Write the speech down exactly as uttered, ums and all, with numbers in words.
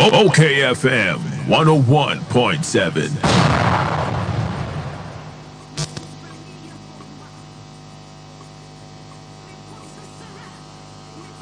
O K F M one oh one point seven.